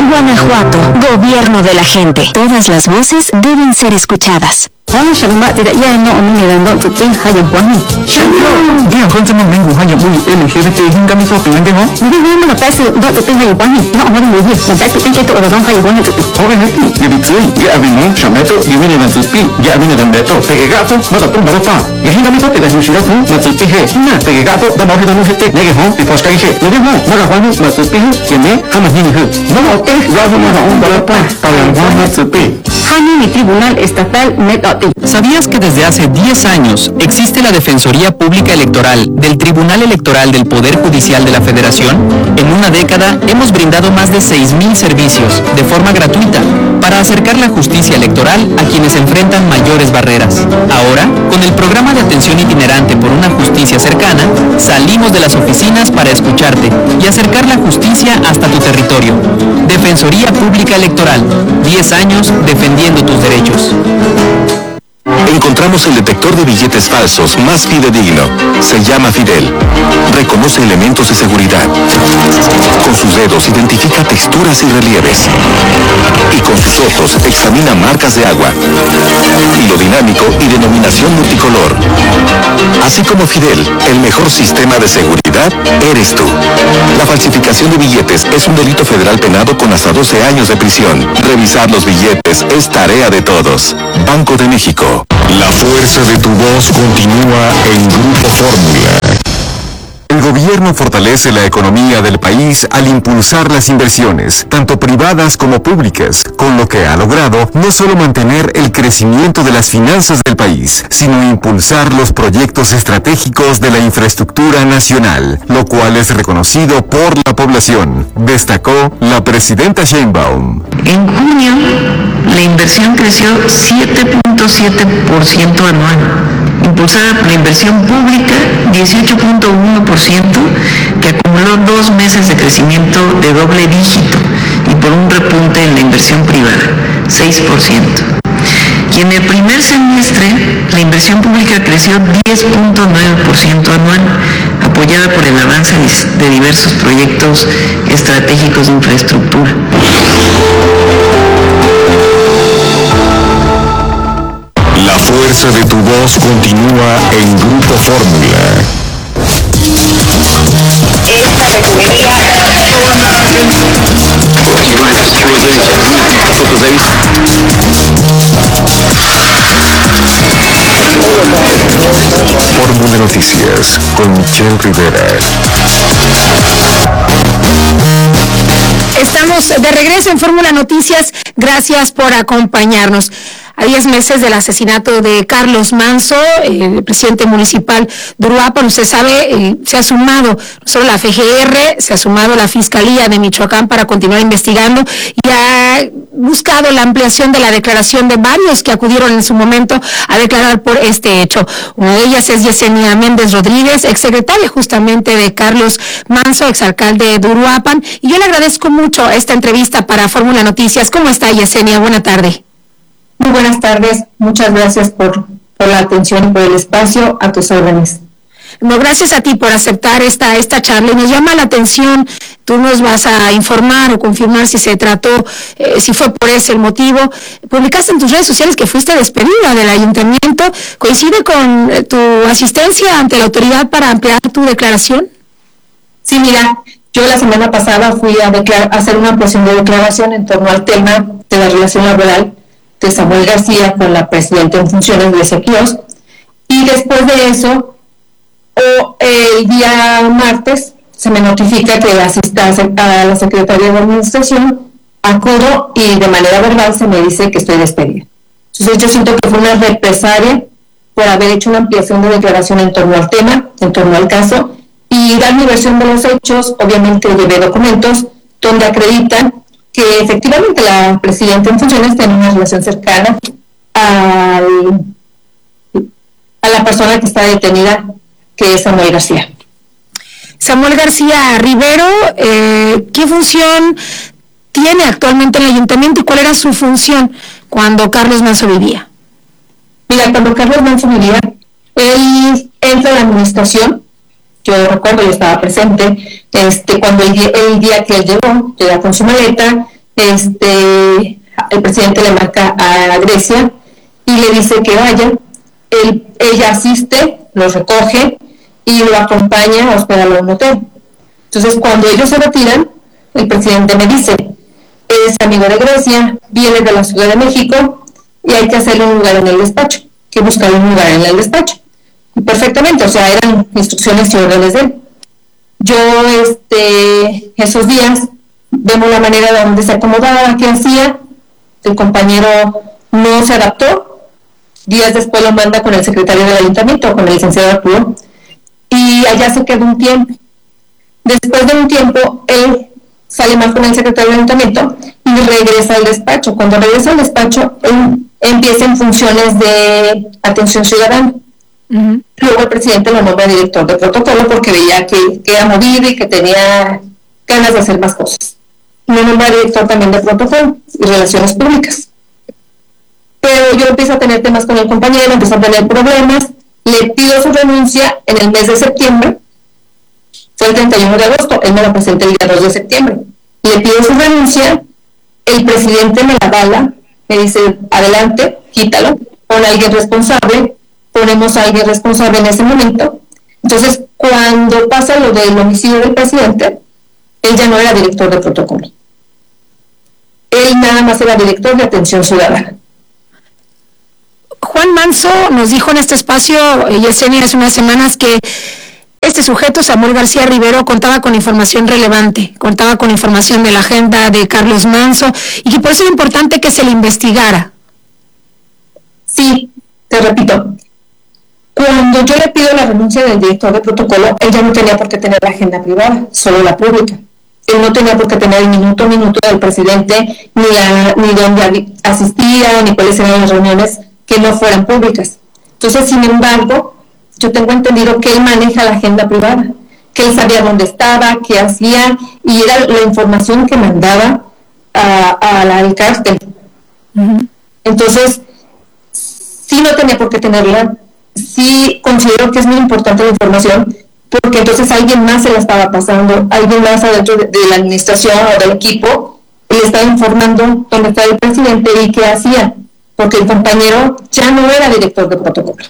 Guanajuato, gobierno de la gente. Todas las voces deben ser escuchadas. Mi Tribunal Estatal ¿Sabías que desde hace 10 años existe la Defensoría Pública Electoral del Tribunal Electoral del Poder Judicial de la Federación? En una década hemos brindado más de 6,000 servicios de forma gratuita para acercar la justicia electoral a quienes enfrentan mayores barreras. Ahora, con el programa de atención itinerante por una justicia cercana, salimos de las oficinas para escucharte y acercar la justicia hasta tu territorio. Defensoría Pública Electoral, 10 años defendiendo tus derechos. Encontramos el detector de billetes falsos más fidedigno. Se llama Fidel. Reconoce elementos de seguridad. Con sus dedos identifica texturas y relieves. Y con sus ojos examina marcas de agua, hilo dinámico y denominación multicolor. Así como Fidel, el mejor sistema de seguridad eres tú. La falsificación de billetes es un delito federal penado con hasta 12 años de prisión. Revisar los billetes es tarea de todos. Banco de México. La fuerza de tu voz continúa en Grupo Fórmula. El gobierno fortalece la economía del país al impulsar las inversiones, tanto privadas como públicas, con lo que ha logrado no solo mantener el crecimiento de las finanzas del país, sino impulsar los proyectos estratégicos de la infraestructura nacional, lo cual es reconocido por la población, destacó la presidenta Sheinbaum. En junio, la inversión creció 7.7% anual, impulsada por la inversión pública 18.1%, que acumuló 2 meses de crecimiento de doble dígito, y por un repunte en la inversión privada, 6%. Y en el primer semestre, la inversión pública creció 10.9% anual, apoyada por el avance de diversos proyectos estratégicos de infraestructura. La fuerza de tu voz continúa en Grupo Fórmula. Fórmula Noticias con Michelle Rivera. Estamos de regreso en Fórmula Noticias. Gracias por acompañarnos. A 10 meses del asesinato de Carlos Manzo, el presidente municipal de Uruapan, usted sabe, se ha sumado no solo la FGR, se ha sumado la Fiscalía de Michoacán para continuar investigando y ha buscado la ampliación de la declaración de varios que acudieron en su momento a declarar por este hecho. Una de ellas es Yesenia Méndez Rodríguez, exsecretaria justamente de Carlos Manzo, exalcalde de Uruapan, y yo le agradezco mucho esta entrevista para Fórmula Noticias. ¿Cómo está, Yesenia? Buena tarde. Muy buenas tardes, muchas gracias por la atención y por el espacio, a tus órdenes. No, gracias a ti por aceptar esta charla, y nos llama la atención, tú nos vas a informar o confirmar si se trató, si fue por ese el motivo. Publicaste en tus redes sociales que fuiste despedida del ayuntamiento, ¿coincide con tu asistencia ante la autoridad para ampliar tu declaración? Sí, mira, yo la semana pasada fui a hacer una ampliación de declaración en torno al tema de la relación laboral de Samuel García con la presidenta en funciones de Ezequíos, y después de eso, el día martes, se me notifica que asista a la Secretaría de Administración, acudo y de manera verbal se me dice que estoy despedida. Entonces yo siento que fue una represalia por haber hecho una ampliación de declaración en torno al tema, en torno al caso, y dar mi versión de los hechos. Obviamente llevé documentos donde acreditan que efectivamente la presidenta en funciones tiene una relación cercana a la persona que está detenida, que es Samuel García. Samuel García Rivero, ¿qué función tiene actualmente en el ayuntamiento y cuál era su función cuando Carlos Manzo vivía? Mira, cuando Carlos Manzo vivía, él entra a la administración. Yo recuerdo, yo estaba presente, cuando el día que él llega con su maleta, el presidente le marca a Grecia y le dice que vaya. Ella asiste, lo recoge y lo acompaña a hospedarlo en un hotel. Entonces, cuando ellos se retiran, el presidente me dice: es amigo de Grecia, viene de la Ciudad de México y hay que hacerle un lugar en el despacho, que buscar un lugar en el despacho. Y perfectamente, o sea, eran instrucciones y órdenes de él. Yo, esos días, vemos la manera de donde se acomodaba, qué hacía. El compañero no se adaptó. Días después lo manda con el secretario del ayuntamiento, con el licenciado Arturo, y allá se quedó un tiempo. Después de un tiempo, él sale más con el secretario del ayuntamiento y regresa al despacho. Cuando regresa al despacho, él empieza en funciones de atención ciudadana. Uh-huh. Luego el presidente lo nombra director de protocolo porque veía que era movido y que tenía ganas de hacer más cosas. Lo nombra director también de protocolo y relaciones públicas. Pero yo empiezo a tener temas con el compañero, empiezo a tener problemas, le pido su renuncia en el mes de septiembre, fue el 31 de agosto, él me la presenta el día 2 de septiembre, le pido su renuncia, el presidente me la avala, me dice: adelante, quítalo, pon a alguien responsable, ponemos a alguien responsable en ese momento. Entonces, cuando pasa lo del homicidio del presidente, él ya no era director de protocolo, él nada más era director de atención ciudadana. Juan Manso nos dijo en este espacio, Yesenia, hace unas semanas, que este sujeto, Samuel García Rivero, contaba con información relevante, contaba con información de la agenda de Carlos Manso, y que por eso era importante que se le investigara. Sí, te repito, cuando yo le pido la renuncia del director de protocolo, él ya no tenía por qué tener la agenda privada, solo la pública. Él no tenía por qué tener el minuto del presidente, ni dónde asistía, ni cuáles eran las reuniones que no fueran públicas. Entonces, sin embargo, yo tengo entendido que él maneja la agenda privada, que él sabía dónde estaba, qué hacía, y era la información que mandaba al cártel. Uh-huh. Entonces, sí no tenía por qué tenerla, sí considero que es muy importante la información, porque entonces alguien más se la estaba pasando, alguien más adentro de la administración o del equipo le estaba informando dónde estaba el presidente y qué hacía, porque el compañero ya no era director de protocolo.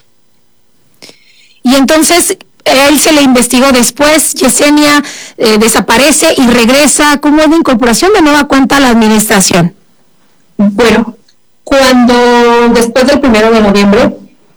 Y entonces él se le investigó después, Yesenia desaparece y regresa como una incorporación de nueva cuenta a la administración. Bueno, cuando después del 1 de noviembre,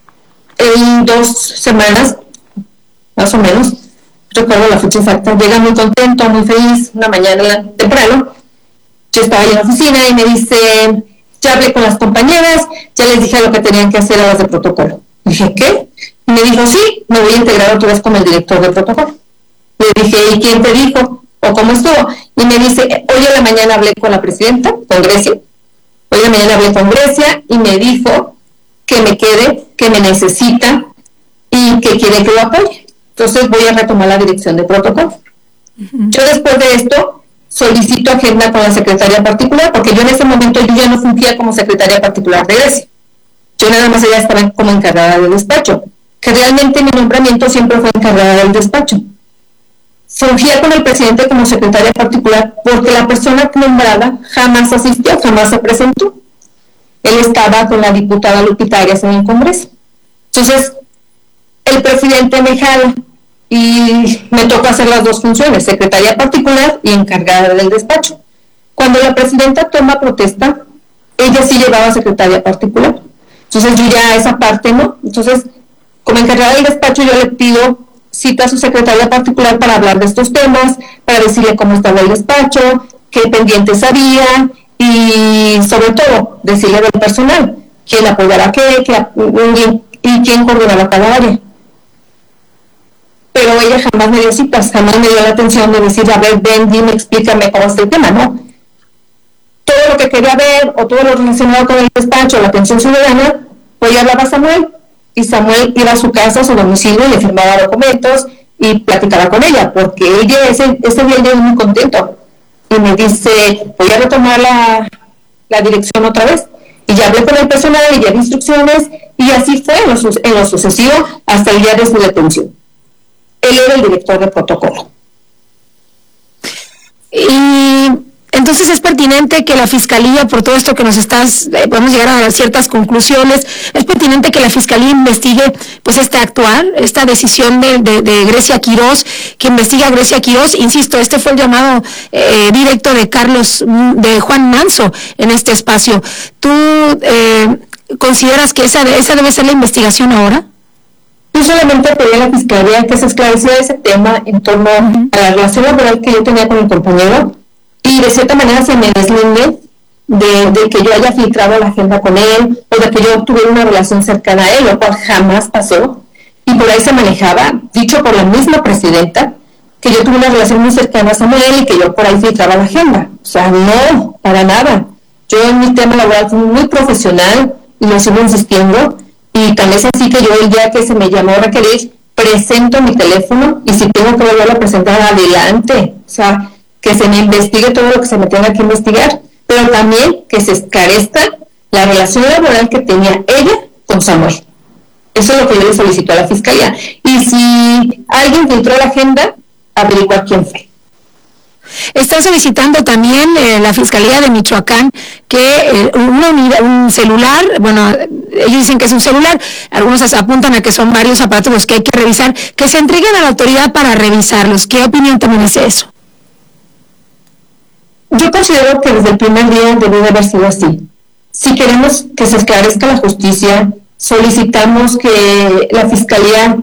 en 2 semanas, más o menos, recuerdo la fecha exacta, llega muy contento, muy feliz, una mañana temprano, yo estaba ahí en la oficina y me dice: ya hablé con las compañeras, ya les dije lo que tenían que hacer a las de protocolo. Dije: ¿qué? Y me dijo: sí, me voy a integrar otra vez con el director de protocolo. Le dije: ¿y quién te dijo? ¿O cómo estuvo? Y me dice: hoy en la mañana hablé con la presidenta, con Grecia. Hoy en la mañana hablé con Grecia y me dijo que me quede, que me necesita y que quiere que lo apoye. Entonces voy a retomar la dirección de protocolo. Uh-huh. Yo después de esto solicito agenda con la secretaria particular, porque yo en ese momento yo ya no fungía como secretaria particular de Grecia. Yo nada más ella estaba como encargada del despacho, que realmente mi nombramiento siempre fue encargada del despacho. Fungía con el presidente como secretaria particular porque la persona nombrada jamás asistió, jamás se presentó. Él estaba con la diputada Lupita Arias en el Congreso. Entonces, el presidente me jala y me toca hacer las dos funciones, secretaria particular y encargada del despacho. Cuando la presidenta toma protesta, ella sí llevaba secretaria particular. Entonces yo ya esa parte no. Entonces, como encargada del despacho, yo le pido cita a su secretaria particular para hablar de estos temas, para decirle cómo estaba el despacho, qué pendientes había y sobre todo decirle del personal, quién apoyará qué, y quién coordinará cada área. Pero ella jamás me dio citas, jamás me dio la atención de decir: a ver, ven, dime, explícame cómo está el tema, ¿no? Todo lo que quería ver o todo lo relacionado con el despacho, la atención ciudadana, pues ya hablaba Samuel, y Samuel iba a su casa, a su domicilio, y le firmaba documentos y platicaba con ella, porque ella ese día llegó muy contento y me dice: voy a retomar la dirección otra vez. Y ya hablé con el personal y ya di instrucciones, y así fue en lo sucesivo hasta el día de su detención. Él era el director de protocolo. Y Entonces es pertinente que la Fiscalía, por todo esto que nos estás, podemos llegar a ciertas conclusiones, es pertinente que la Fiscalía investigue pues esta decisión de Grecia Quirós, que investiga a Grecia Quirós. Insisto, este fue el llamado directo de Juan Manso en este espacio. ¿Tú consideras que esa debe ser la investigación ahora? Yo solamente pedí a la Fiscalía que se esclareciera ese tema en torno a la relación laboral que yo tenía con mi compañero, y de cierta manera se me deslinde de que yo haya filtrado la agenda con él, o de que yo tuviera una relación cercana a él, lo cual jamás pasó, y por ahí se manejaba, dicho por la misma presidenta, que yo tuve una relación muy cercana a Samuel y que yo por ahí filtraba la agenda. O sea, no, para nada. Yo en mi tema laboral fui muy profesional y lo sigo insistiendo, y tal vez así que yo el día que se me llamó a requerir, presento mi teléfono, y si tengo que volver a presentar, adelante. O sea, que se me investigue todo lo que se me tenga que investigar, pero también que se esclarezca la relación laboral que tenía ella con Samuel. Eso es lo que yo le solicito a la Fiscalía. Y si alguien filtró la agenda, averiguar quién fue. Están solicitando también la Fiscalía de Michoacán que un celular, bueno, ellos dicen que es un celular, algunos apuntan a que son varios aparatos los que hay que revisar, que se entreguen a la autoridad para revisarlos. ¿Qué opinión te merece eso? Yo considero que desde el primer día debió de haber sido así. Si queremos que se esclarezca la justicia, solicitamos que la Fiscalía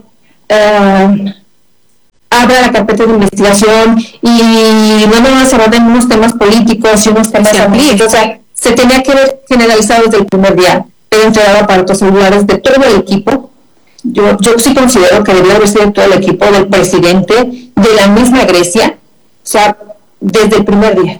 abra la carpeta de investigación y no nos aborden unos temas políticos y unos temas amplios. O sea, se tenía que haber generalizado desde el primer día, pero entregado aparatos celulares de todo el equipo. Yo sí considero que debería haber sido todo el equipo, del presidente, de la misma Grecia, o sea, desde el primer día.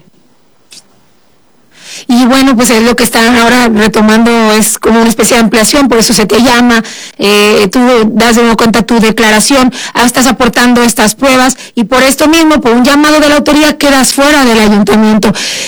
Y bueno, pues es lo que están ahora retomando, es como una especie de ampliación, por eso se te llama, tú das de nuevo cuenta tu declaración, estás aportando estas pruebas, y por esto mismo, por un llamado de la autoridad, quedas fuera del ayuntamiento.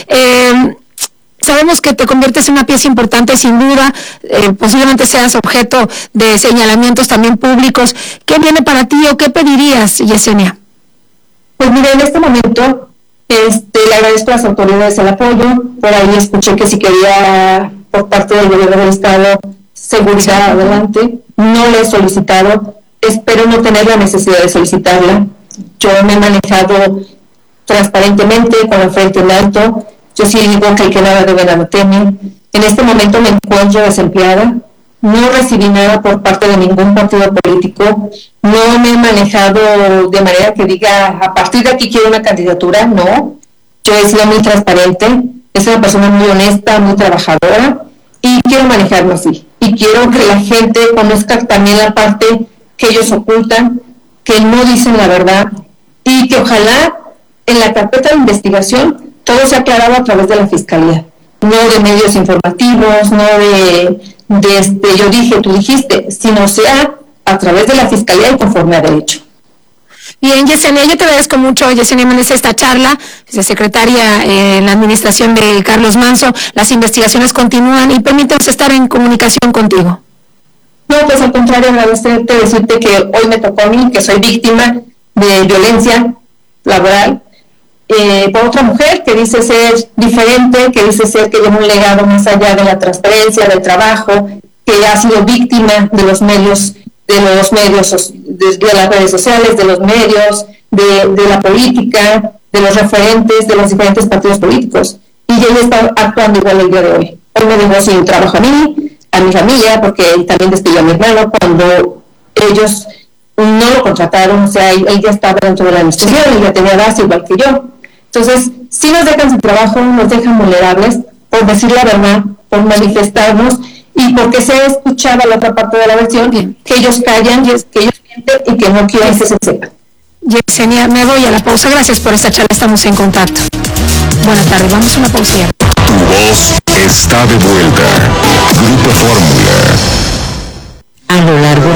Sabemos que te conviertes en una pieza importante, sin duda, posiblemente seas objeto de señalamientos también públicos. ¿Qué viene para ti o qué pedirías, Yesenia? Pues mira, en este momento le agradezco a las autoridades el apoyo. Por ahí escuché que si quería, por parte del gobierno del estado, seguridad adelante. No le he solicitado, espero no tener la necesidad de solicitarla. Yo me he manejado transparentemente, con la frente en alto. Yo sí digo que el que nada debe nada teme. En este momento me encuentro desempleada, no recibí nada por parte de ningún partido político, no me he manejado de manera que diga, a partir de aquí quiero una candidatura, no. Yo he sido muy transparente, soy una persona muy honesta, muy trabajadora, y quiero manejarlo así. Y quiero que la gente conozca también la parte que ellos ocultan, que no dicen la verdad, y que ojalá en la carpeta de investigación todo sea aclarado a través de la Fiscalía, no de medios informativos, no de yo dije, tú dijiste, sino sea a través de la Fiscalía y conforme a derecho. Bien, Yesenia, yo te agradezco mucho, Yesenia Méndez, esta charla, secretaria en la administración de Carlos Manso. Las investigaciones continúan y permítanos estar en comunicación contigo. No, pues al contrario, agradecerte, decirte que hoy me tocó a mí, que soy víctima de violencia laboral, por otra mujer que dice ser diferente, que dice ser que lleva un legado más allá de la transparencia, del trabajo, que ha sido víctima de los medios, de las redes sociales, de los medios, de la política, de los referentes de los diferentes partidos políticos. Y ella está actuando igual el día de hoy. Hoy me dejó sin trabajo a mí, a mi familia, porque también despidió a mi hermano cuando ellos no lo contrataron. O sea, él ya estaba dentro de la administración, él ya tenía base igual que yo. Entonces, si nos dejan sin trabajo, nos dejan vulnerables por decir la verdad, por manifestarnos y porque se escuchaba la otra parte de la versión, que ellos callan, que ellos mienten y que no quieren que se sepa. Yesenia, me voy a la pausa. Gracias por esta charla, estamos en contacto. Buenas tardes, vamos a una pausa. Tu voz está de vuelta. Grupo Fórmula. A lo largo